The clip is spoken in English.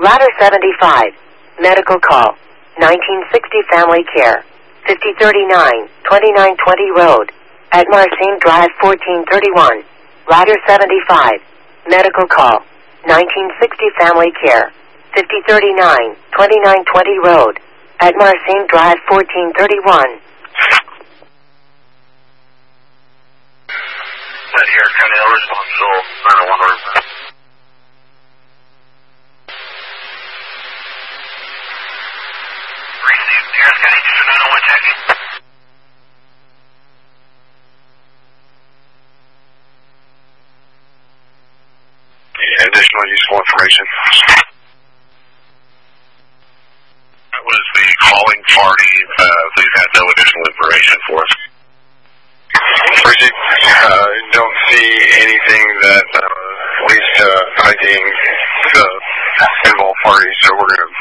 Ladder 75. Medical call. 1960 Family Care. 5039, 2920 Road. At Marcine Drive 1431. Ladder 75. Medical call. 1960 Family Care. 5039, 2920 Road. At Marcine Drive 1431. That here, County L responsible, 901 Road. Received, Harris County, 901 checking. Additional useful information. That was the calling party. They've had no additional information for us. Don't see anything that leads to IDing the involved parties, so we're going to